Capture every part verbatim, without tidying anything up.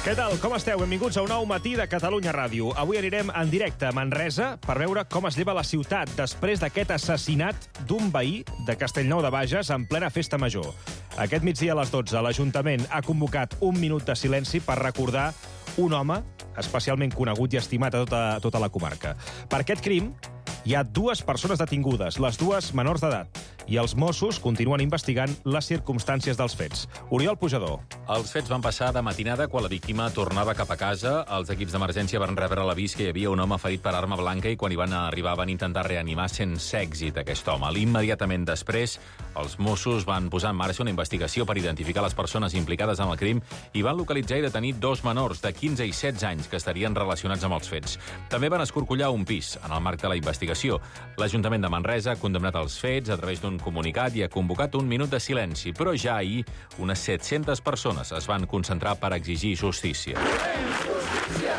Què tal? Com esteu? Benvinguts a un nou matí de Catalunya Ràdio. Avui anirem en directe a Manresa per veure com es lleva la ciutat després d'aquest assassinat d'un veí de Castellnou de Bages en plena festa major. Aquest migdia a les dotze l'Ajuntament ha convocat un minut de silenci per recordar un home especialment conegut i estimat a tota, tota la comarca. Per aquest crim hi ha dues persones detingudes, les dues menors d'edat, i els Mossos continuen investigant les circumstàncies dels fets. Oriol Pujador. Els fets van passar de matinada quan la víctima tornava cap a casa. Els equips d'emergència van rebre l'avís que hi havia un home ferit per arma blanca i quan hi van arribar van intentar reanimar sense èxit aquest home. Immediatament després, els Mossos van posar en marxa una investigació per identificar les persones implicades en el crim i van localitzar i detenir dos menors de quinze i setze anys que estarien relacionats amb els fets. També van escorcollar un pis en el marc de la investigació. L'Ajuntament de Manresa ha condemnat els fets a través d'un comunicat i ha convocat un minut de silenci, però ja ahir unes set-centes persones es van concentrar per exigir justícia. Justícia!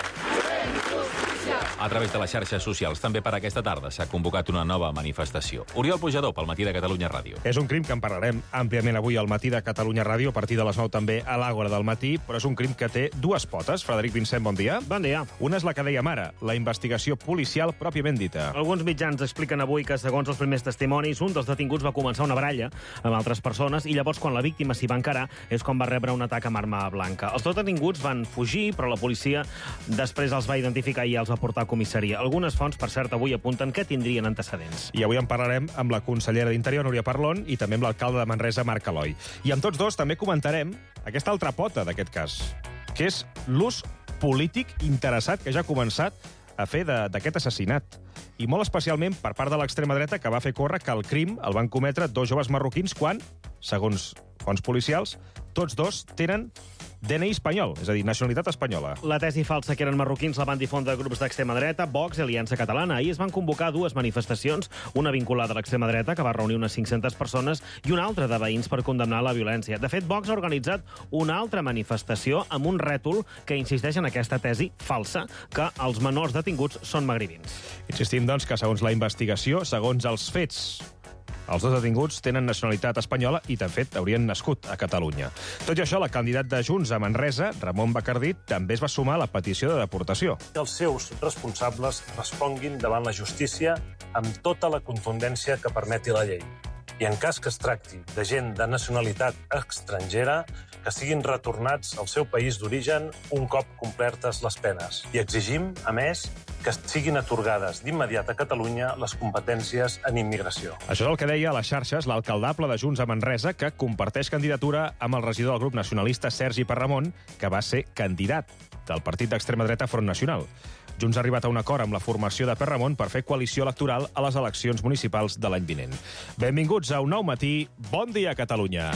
A través de les xarxes socials, també per aquesta tarda, s'ha convocat una nova manifestació. Oriol Pujador, pel Matí de Catalunya Ràdio. És un crim que en parlarem àmpliament avui al Matí de Catalunya Ràdio, a partir de les nou també a l'Àgora del Matí, però és un crim que té dues potes. Frederic Vincent, bon dia. Bon dia. Una és la que dèiem ara, la investigació policial pròpiament dita. Alguns mitjans expliquen avui que, segons els primers testimonis, un dels detinguts va començar una baralla amb altres persones i llavors, quan la víctima s'hi va encarar, és quan va rebre un atac amb arma blanca. Els dos detinguts van fugir, però la policia després els va identificar i els va portar a comissaria. Algunes fonts, per cert, avui apunten que tindrien antecedents. I avui en parlarem amb la consellera d'Interior, Núria Parlon, i també amb l'alcalde de Manresa, Marc Aloi. I amb tots dos també comentarem aquesta altra pota d'aquest cas, que és l'ús polític interessat que ja ha començat a fer d'aquest assassinat. I molt especialment per part de l'extrema dreta, que va fer córrer que el crim el van cometre dos joves marroquins quan, segons fonts policials, tots dos tenen D N I espanyol, és a dir, nacionalitat espanyola. La tesi falsa que eren marroquins la van difondre grups d'extrema dreta, Vox i Aliança Catalana. Ahir es van convocar dues manifestacions, una vinculada a l'extrema dreta, que va reunir unes cinc-centes persones, i una altra de veïns per condemnar la violència. De fet, Vox ha organitzat una altra manifestació amb un rètol que insisteix en aquesta tesi falsa, que els menors detinguts són magribins. Insistim, doncs, que segons la investigació, segons els fets, els dos detinguts tenen nacionalitat espanyola i, de fet, haurien nascut a Catalunya. Tot i això, la candidat de Junts a Manresa, Ramon Bacardí, també es va sumar a la petició de deportació. Que els seus responsables responguin davant la justícia amb tota la contundència que permeti la llei. I en cas que es tracti de gent de nacionalitat estrangera, que siguin retornats al seu país d'origen un cop complertes les penes. I exigim, a més, que siguin atorgades d'immediat a Catalunya les competències en immigració. Això és el que deia a les xarxes l'alcaldable de Junts a Manresa, que comparteix candidatura amb el regidor del grup nacionalista Sergi Parramon, que va ser candidat del partit d'extrema dreta Front Nacional. Junts ha arribat a un acord amb la formació de Parramon per fer coalició electoral a les eleccions municipals de l'any vinent. Benvinguts a un nou matí. Bon dia, Catalunya.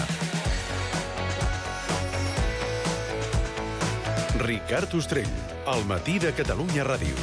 Ricard Ostrell, al Matí de Catalunya Ràdio.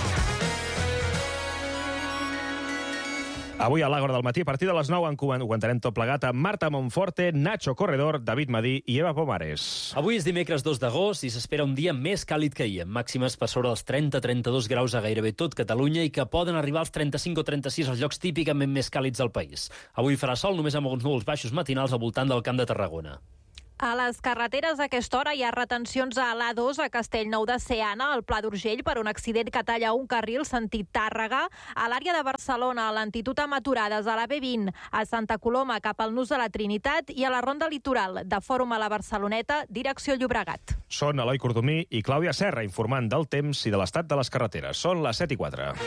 Avui a l'Àgora del Matí, a partir de les nou, en comentarem tot plegat amb Marta Monforte, Nacho Corredor, David Madí i Eva Pomares. Avui és dimecres dos d'agost i s'espera un dia més càlid que ahir, amb màximes per sobre dels trenta a trenta-dos graus a gairebé tot Catalunya i que poden arribar als trenta-cinc o trenta-sis als llocs típicament més càlids del país. Avui farà sol només amb alguns núvols baixos matinals al voltant del Camp de Tarragona. A les carreteres a aquesta hora hi ha retencions a l'A dos a Castellnou de Seana, al Pla d'Urgell, per un accident que talla un carril sentit Tàrrega. A l'àrea de Barcelona, a l'Antitud amb aturades a la B vint, a Santa Coloma cap al Nus de la Trinitat i a la Ronda Litoral, de Fòrum a la Barceloneta, direcció Llobregat. Són Eloi Cordomí i Clàudia Serra informant del temps i de l'estat de les carreteres. Són les set i quatre.